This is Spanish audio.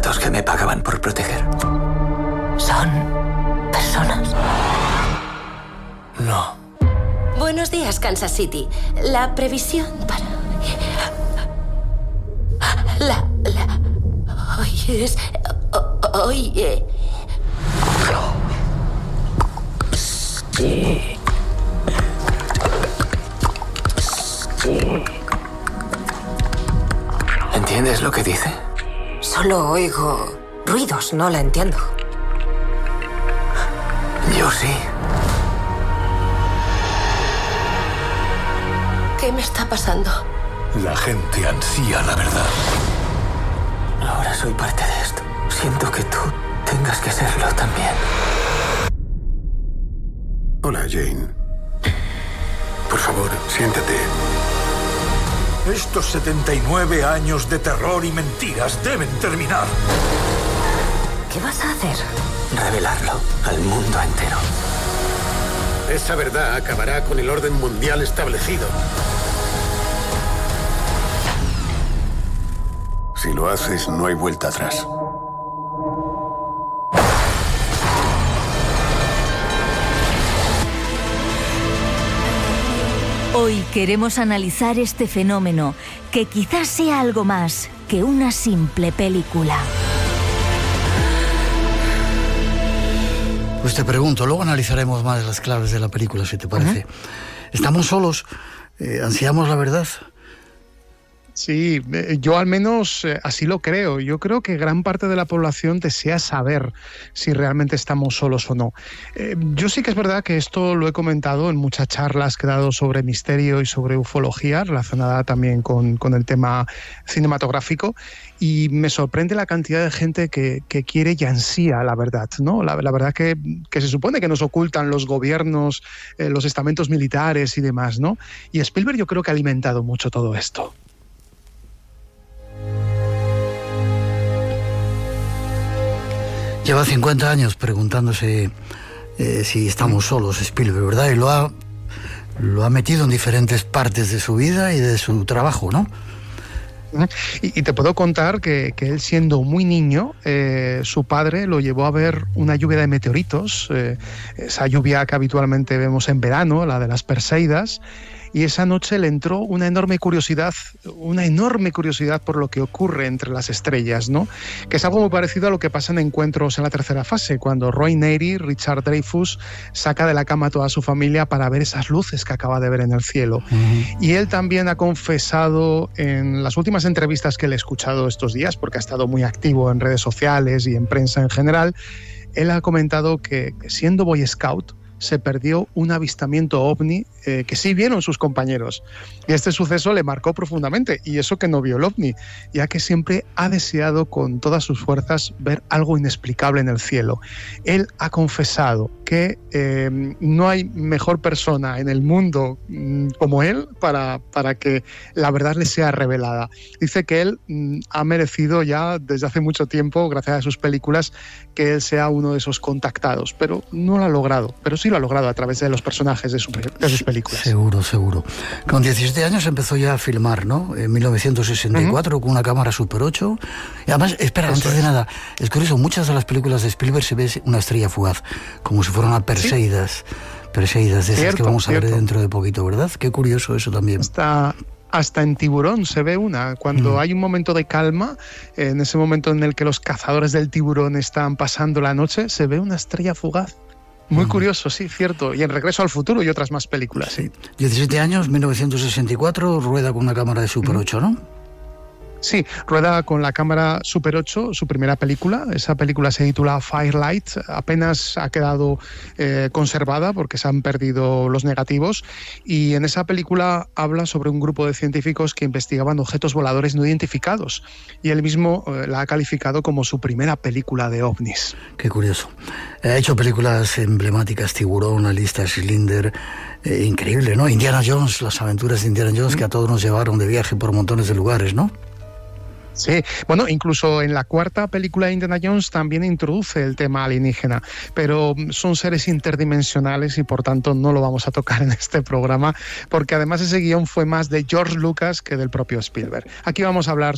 asesinatos que me pagaban por proteger. ¿Son personas? No. Buenos días, Kansas City. La previsión para... Hoy es... Hoy... Sí. ¿Entiendes lo que dice? Solo oigo ruidos, no la entiendo. Yo sí. ¿Qué me está pasando? La gente ansía la verdad. Ahora soy parte de esto. Siento que tú tengas que serlo también. Hola, Jane. Por favor, siéntate. Estos 79 años de terror y mentiras deben terminar. ¿Qué vas a hacer? Revelarlo al mundo entero. Esa verdad acabará con el orden mundial establecido. Si lo haces, no hay vuelta atrás. Hoy queremos analizar este fenómeno, que quizás sea algo más que una simple película. Pues te pregunto, luego analizaremos más las claves de la película, si te parece. ¿Estamos solos? ¿Ansiamos la verdad? Sí, yo al menos así lo creo. Yo creo que gran parte de la población desea saber si realmente estamos solos o no. Yo sí que es verdad que esto lo he comentado en muchas charlas que he dado sobre misterio y sobre ufología, relacionada también con el tema cinematográfico, y me sorprende la cantidad de gente que quiere y ansía la verdad, ¿no? La verdad que se supone que nos ocultan los gobiernos, los estamentos militares y demás, ¿no? Y Spielberg yo creo que ha alimentado mucho todo esto. Lleva 50 años preguntándose si estamos solos, Spielberg, ¿verdad? Y lo ha metido en diferentes partes de su vida y de su trabajo, ¿no? Y te puedo contar que él, siendo muy niño, su padre lo llevó a ver una lluvia de meteoritos, esa lluvia que habitualmente vemos en verano, la de las Perseidas, y esa noche le entró una enorme curiosidad por lo que ocurre entre las estrellas, ¿no? Que es algo muy parecido a lo que pasa en Encuentros en la tercera fase, cuando Roy Neyri, Richard Dreyfuss, saca de la cama a toda su familia para ver esas luces que acaba de ver en el cielo. Y él también ha confesado en las últimas entrevistas que le he escuchado estos días, porque ha estado muy activo en redes sociales y en prensa en general, él ha comentado que siendo Boy Scout, se perdió un avistamiento ovni que sí vieron sus compañeros. Y este suceso le marcó profundamente, y eso que no vio el ovni, ya que siempre ha deseado con todas sus fuerzas ver algo inexplicable en el cielo. Él ha confesado que no hay mejor persona en el mundo como él para que la verdad le sea revelada. Dice que él ha merecido ya desde hace mucho tiempo, gracias a sus películas, que él sea uno de esos contactados, pero no lo ha logrado, pero sí lo ha logrado a través de los personajes de sus películas. Seguro. Con 17 años empezó ya a filmar, ¿no? En 1964, con una cámara Super 8. Y además, espera, antes de nada, es curioso, muchas de las películas de Spielberg se ve una estrella fugaz, como si fueran Perseidas, de esas que vamos a ver dentro de poquito, ¿verdad? Qué curioso eso también. Hasta en Tiburón se ve una. Cuando hay un momento de calma, en ese momento en el que los cazadores del tiburón están pasando la noche, se ve una estrella fugaz. Muy curioso, sí, cierto. Y en Regreso al Futuro y otras más películas, sí. 17 años, 1964, rueda con una cámara de Super 8, ¿no? Sí, rueda con la cámara Super 8 su primera película. Esa película se titula Firelight. Apenas ha quedado conservada porque se han perdido los negativos. Y en esa película habla sobre un grupo de científicos que investigaban objetos voladores no identificados. Y él mismo la ha calificado como su primera película de ovnis. Qué curioso. Ha hecho películas emblemáticas, Tiburón, La lista de Schindler, increíble, ¿no? Indiana Jones, las aventuras de Indiana Jones, que a todos nos llevaron de viaje por montones de lugares, ¿no? Sí, bueno, incluso en la cuarta película de Indiana Jones también introduce el tema alienígena, pero son seres interdimensionales y por tanto no lo vamos a tocar en este programa, porque además ese guión fue más de George Lucas que del propio Spielberg. Aquí vamos a hablar